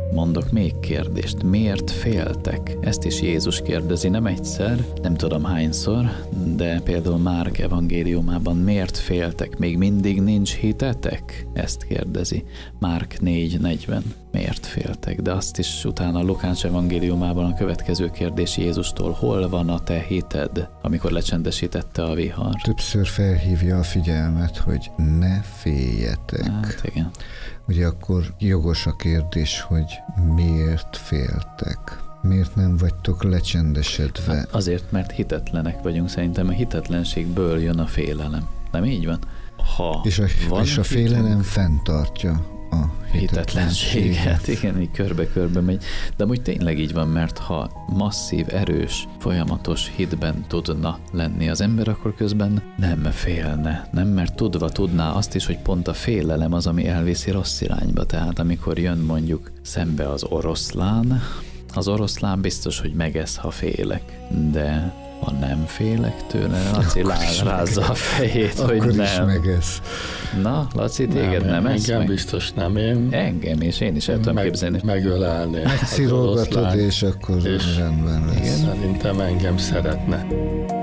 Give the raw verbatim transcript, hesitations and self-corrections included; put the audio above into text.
Mondok még kérdést. Miért féltek? Ezt is Jézus kérdezi, nem egyszer, nem tudom hányszor, de például Márk evangéliumában miért féltek? Még mindig nincs hitetek? Ezt kérdezi. Márk négy negyven. Miért féltek? De azt is utána Lukács evangéliumában a következő kérdés Jézustól: hol van a te hited? Amikor lecsendesítette a vihar. Többször felhívja a figyelmet, hogy ne féljetek. Hát igen. Ugye akkor jogos a kérdés, hogy miért féltek? Miért nem vagytok lecsendesedve? Hát azért, mert hitetlenek vagyunk. Szerintem a hitetlenségből jön a félelem. Nem így van? Ha és a, van és a félelem hitünk, fenntartja a hitetlenséget. Igen, így körbe-körbe megy. De úgy tényleg így van, mert ha masszív, erős, folyamatos hitben tudna lenni az ember, akkor közben nem félne. Nem, mert tudva tudná azt is, hogy pont a félelem az, ami elviszi rossz irányba. Tehát amikor jön mondjuk szembe az oroszlán, az oroszlán biztos, hogy megesz, ha félek. De ha nem félek tőle, Laci rázza a fejét, hogy akkor nem. is megesz. Na, Laci, téged nem, nem engem meg? biztos nem, én Engem is, én is el tudom meg, képzelni. megölelni. Megcirógatod, és akkor és rendben lesz. Szerintem engem szeretne.